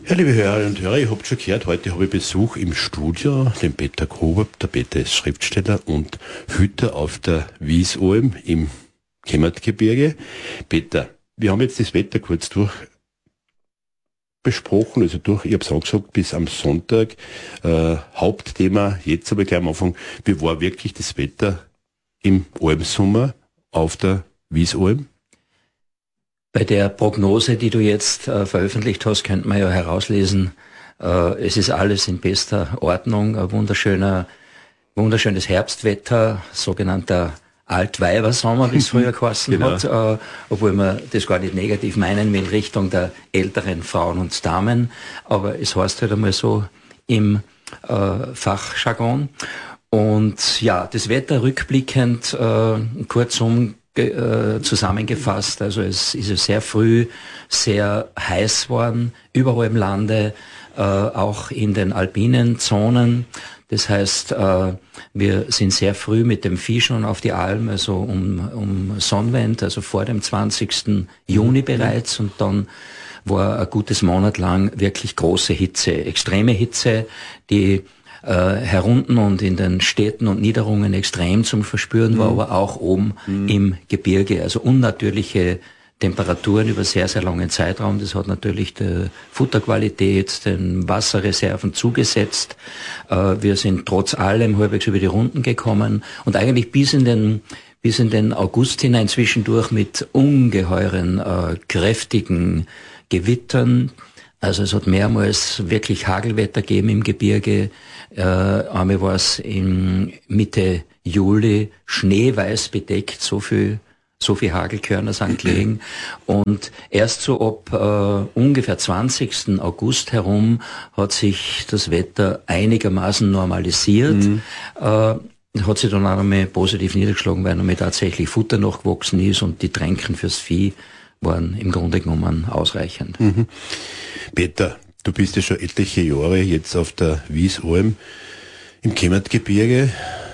Ja, liebe Hörerinnen und Hörer, ihr habt schon gehört, heute habe ich Besuch im Studio, den Peter Gruber. Der Peter ist Schriftsteller und Hüter auf der Wiesalm im Kemmertgebirge. Peter, wir haben jetzt das Wetter kurz besprochen, also ich habe es angesagt, bis am Sonntag. Hauptthema, jetzt aber gleich am Anfang, wie war wirklich das Wetter im Almsommer auf der Wiesalm? Bei der Prognose, die du jetzt veröffentlicht hast, könnte man ja herauslesen, es ist alles in bester Ordnung, ein wunderschönes Herbstwetter, sogenannter Altweibersommer, wie es früher geheißen genau. hat, obwohl man das gar nicht negativ meinen will, Richtung der älteren Frauen und Damen, aber es heißt halt einmal so im Fachjargon. Und ja, das Wetter rückblickend, kurzum zusammengefasst, also es ist ja sehr früh sehr heiß worden, überall im Lande, auch in den alpinen Zonen. Das heißt, wir sind sehr früh mit dem Vieh schon auf die Alm, also um Sonnenwend, also vor dem 20. Juni bereits, und dann war ein gutes Monat lang wirklich große Hitze, extreme Hitze, die herunten und in den Städten und Niederungen extrem zum Verspüren war, aber auch oben im Gebirge, also unnatürliche Temperaturen über sehr, sehr langen Zeitraum. Das hat natürlich der Futterqualität, den Wasserreserven zugesetzt. Wir sind trotz allem halbwegs über die Runden gekommen und eigentlich bis in den August hinein zwischendurch mit ungeheuren, kräftigen Gewittern. Also es hat mehrmals wirklich Hagelwetter gegeben im Gebirge. Einmal war es in Mitte Juli schneeweiß bedeckt, so viel Hagelkörner sind gelegen. Und erst so ab ungefähr 20. August herum hat sich das Wetter einigermaßen normalisiert. Hat sich dann auch einmal positiv niedergeschlagen, weil einmal tatsächlich Futter nachgewachsen ist und die Tränken fürs Vieh waren im Grunde genommen ausreichend. Peter, du bist ja schon etliche Jahre jetzt auf der Wiesalm im Kemmertgebirge.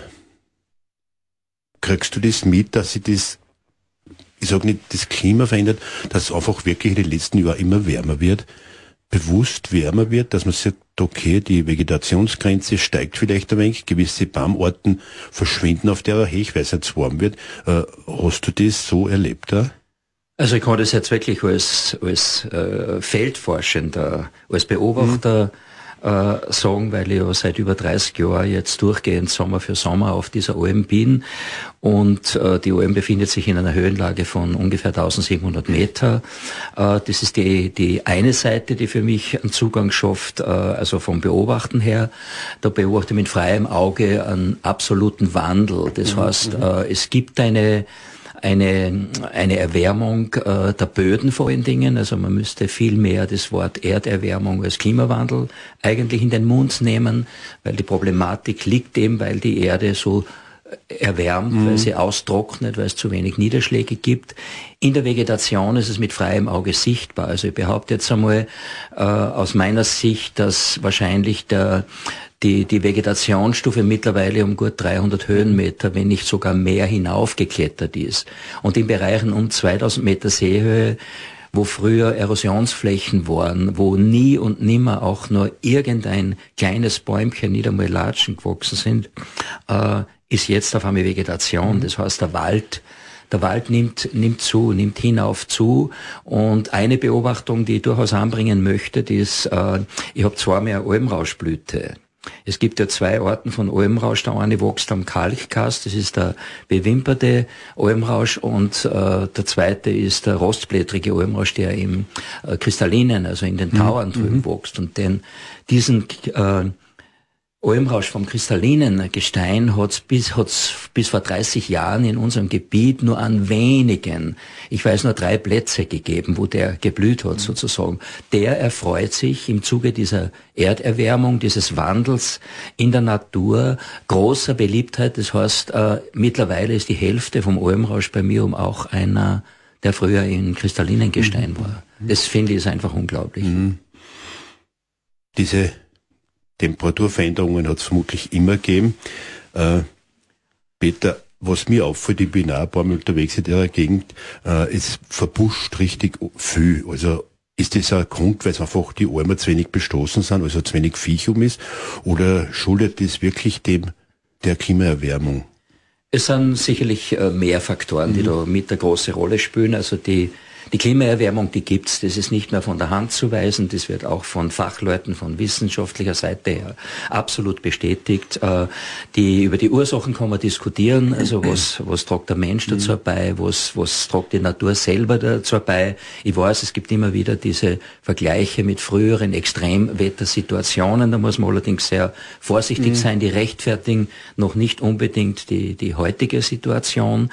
Kriegst du das mit, dass sich das, ich sage nicht, das Klima verändert, dass es einfach wirklich in den letzten Jahren immer wärmer wird, bewusst wärmer wird, dass man sagt, okay, die Vegetationsgrenze steigt vielleicht ein wenig, gewisse Baumarten verschwinden auf der Höhe, weil es jetzt warm wird. Hast du das so erlebt da? Also ich kann das jetzt wirklich als Feldforschender, als Beobachter sagen, weil ich ja seit über 30 Jahren jetzt durchgehend Sommer für Sommer auf dieser Alm bin. Und die Alm befindet sich in einer Höhenlage von ungefähr 1700 Meter. Das ist die eine Seite, die für mich einen Zugang schafft, also vom Beobachten her. Da beobachte ich mit freiem Auge einen absoluten Wandel. Das heißt, es gibt eine Erwärmung der Böden vor allen Dingen. Also man müsste viel mehr das Wort Erderwärmung als Klimawandel eigentlich in den Mund nehmen, weil die Problematik liegt eben, weil die Erde so erwärmt, weil sie austrocknet, weil es zu wenig Niederschläge gibt. In der Vegetation ist es mit freiem Auge sichtbar. Also ich behaupte jetzt einmal aus meiner Sicht, dass wahrscheinlich die Vegetationsstufe mittlerweile um gut 300 Höhenmeter, wenn nicht sogar mehr, hinaufgeklettert ist. Und in Bereichen um 2000 Meter Seehöhe, wo früher Erosionsflächen waren, wo nie und nimmer auch nur irgendein kleines Bäumchen, nicht einmal Latschen gewachsen sind, ist jetzt auf einmal Vegetation. Das heißt, der Wald nimmt hinauf zu. Und eine Beobachtung, die ich durchaus anbringen möchte, die ist, ich habe zwar mehr Almrauschblüte. Es gibt ja zwei Arten von Almrausch. Der eine wächst am Kalkkast, das ist der bewimperte Almrausch, und der zweite ist der rostblättrige Almrausch, der im kristallinen, also in den Tauern drüben wächst. Und diesen Almrausch vom kristallinen Gestein hat's bis vor 30 Jahren in unserem Gebiet nur an wenigen, ich weiß nur 3 Plätze gegeben, wo der geblüht hat sozusagen. Der erfreut sich im Zuge dieser Erderwärmung, dieses Wandels in der Natur großer Beliebtheit. Das heißt, mittlerweile ist die Hälfte vom Almrausch bei mir auch einer, der früher in kristallinen Gestein war. Das finde ich ist einfach unglaublich. Diese Temperaturveränderungen hat es vermutlich immer gegeben. Peter, was mir auffällt, ich bin auch ein paar Mal unterwegs in der Gegend, es verbuscht richtig viel. Also Ist das ein Grund, weil es einfach die Almen zu wenig bestoßen sind, also zu wenig Viech ist, oder schuldet das wirklich dem der Klimaerwärmung? Es sind sicherlich mehr Faktoren, die da mit eine große Rolle spielen. Also die Klimaerwärmung, die gibt's. Das ist nicht mehr von der Hand zu weisen. Das wird auch von Fachleuten, von wissenschaftlicher Seite her absolut bestätigt. Über die Ursachen kann man diskutieren. Also was trägt der Mensch dazu bei? Was trägt die Natur selber dazu bei? Ich weiß, es gibt immer wieder diese Vergleiche mit früheren Extremwettersituationen. Da muss man allerdings sehr vorsichtig sein. Die rechtfertigen noch nicht unbedingt die heutige Situation.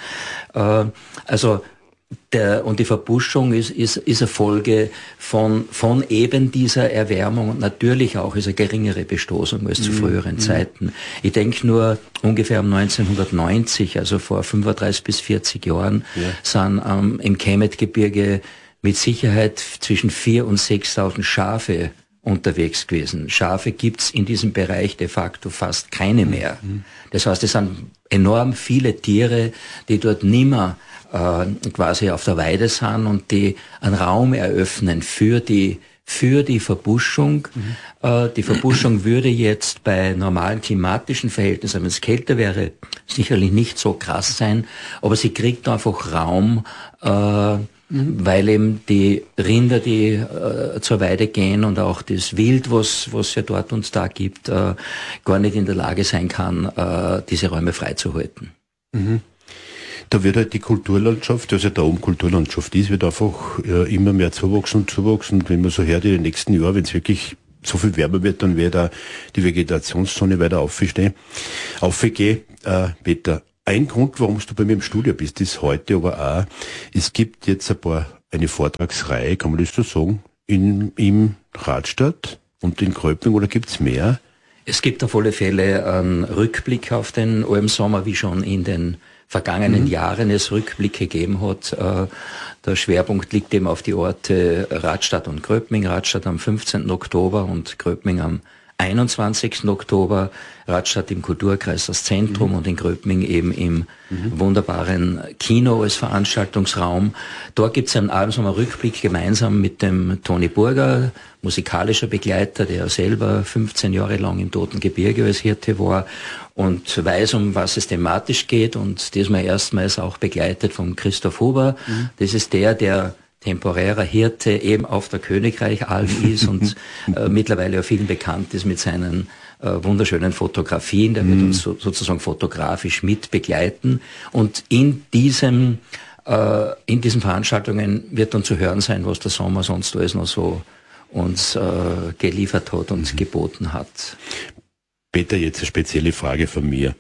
Und die Verbuschung ist eine Folge von eben dieser Erwärmung und natürlich auch ist eine geringere Bestoßung als zu früheren Zeiten. Ich denke nur ungefähr um 1990, also vor 35 bis 40 Jahren, sind im Kemetgebirge mit Sicherheit zwischen 4.000 und 6.000 Schafe unterwegs gewesen. Schafe gibt's in diesem Bereich de facto fast keine mehr. Das heißt, es sind enorm viele Tiere, die dort nimmer quasi auf der Weide sind und die einen Raum eröffnen für die Verbuschung. Die Verbuschung würde jetzt bei normalen klimatischen Verhältnissen, wenn es kälter wäre, sicherlich nicht so krass sein, aber sie kriegt einfach Raum, weil eben die Rinder, die zur Weide gehen und auch das Wild, was ja dort uns da gibt, gar nicht in der Lage sein kann, diese Räume freizuhalten. Da wird halt die Kulturlandschaft, also da oben Kulturlandschaft ist, wird einfach immer mehr zuwachsen. Und wenn man so hört, in den nächsten Jahren, wenn es wirklich so viel wärmer wird, dann wird auch die Vegetationszone weiter aufgehen. Peter, ein Grund, warum du bei mir im Studio bist, ist heute aber auch, es gibt jetzt eine Vortragsreihe, kann man das so sagen, im Radstadt und in Gröbling, oder gibt's mehr? Es gibt auf alle Fälle einen Rückblick auf den Almsommer, wie schon in den vergangenen Jahren es Rückblicke gegeben hat. Der Schwerpunkt liegt eben auf die Orte Radstadt und Gröbming. Radstadt am 15. Oktober und Gröbming am 21. Oktober. Radstadt im Kulturkreis das Zentrum und in Gröbming eben im wunderbaren Kino als Veranstaltungsraum. Dort gibt es einen Almsommer-Rückblick gemeinsam mit dem Toni Burger, musikalischer Begleiter, der selber 15 Jahre lang im Toten Gebirge als Hirte war und weiß, um was es thematisch geht, und diesmal erstmals auch begleitet von Christoph Huber. Das ist der temporärer Hirte eben auf der Königreichalm ist und mittlerweile ja vielen bekannt ist mit seinen wunderschönen Fotografien. Der wird uns sozusagen fotografisch mit begleiten. Und in diesen Veranstaltungen wird dann zu hören sein, was der Sommer sonst alles noch so uns geliefert hat und geboten hat. Peter, jetzt eine spezielle Frage von mir.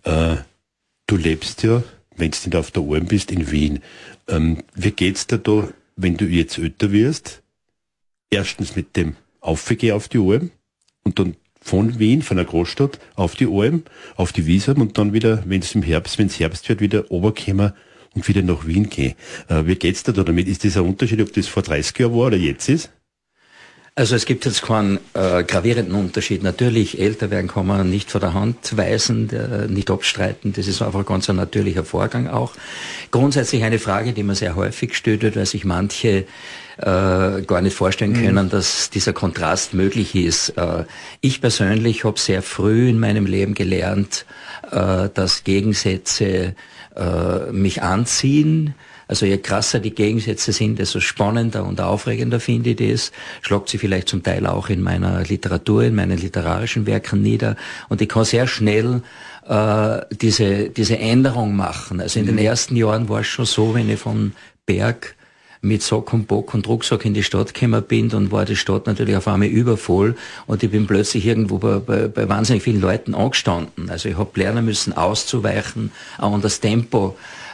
Du lebst ja, wenn du nicht auf der Alm bist, in Wien. Wie geht's dir da, wenn du jetzt älter wirst? Erstens mit dem Aufgehen auf die Alm und dann von Wien, von der Großstadt, auf die Alm, auf die Wiesam und dann wieder, wenn es Herbst wird, wieder runterkommen und wieder nach Wien gehen. Wie geht's dir da damit? Ist das ein Unterschied, ob das vor 30 Jahren war oder jetzt ist? Also es gibt jetzt keinen gravierenden Unterschied. Natürlich, älter werden kann man nicht von der Hand weisen, nicht abstreiten. Das ist einfach ganz ein natürlicher Vorgang auch. Grundsätzlich eine Frage, die man sehr häufig stellt, weil sich manche gar nicht vorstellen können, dass dieser Kontrast möglich ist. Ich persönlich habe sehr früh in meinem Leben gelernt, dass Gegensätze mich anziehen. Also je krasser die Gegensätze sind, desto spannender und aufregender finde ich das. Schlagt sie vielleicht zum Teil auch in meiner Literatur, in meinen literarischen Werken nieder. Und ich kann sehr schnell diese Änderung machen. Also in den ersten Jahren war es schon so, wenn ich von Berg mit Sack und Bock und Rucksack in die Stadt gekommen bin, dann war die Stadt natürlich auf einmal übervoll und ich bin plötzlich irgendwo bei wahnsinnig vielen Leuten angestanden. Also ich habe lernen müssen, auszuweichen, auch an das Tempo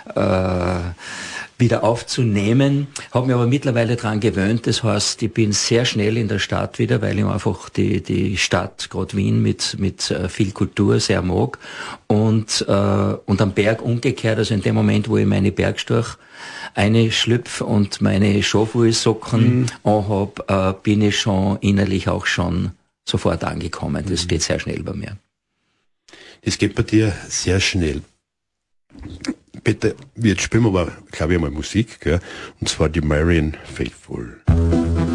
wieder aufzunehmen, habe mich aber mittlerweile daran gewöhnt. Das heißt, ich bin sehr schnell in der Stadt wieder, weil ich einfach die Stadt, gerade Wien, mit viel Kultur sehr mag. Und am Berg umgekehrt, also in dem Moment, wo ich meine Bergsturch einschlüpfe und meine Schafwollsocken anhab, bin ich schon innerlich auch schon sofort angekommen. Das geht sehr schnell bei mir. Das geht bei dir sehr schnell. Bitte, jetzt spielen wir aber, glaube ich, mal Musik, gell? Und zwar die Marianne Faithfull.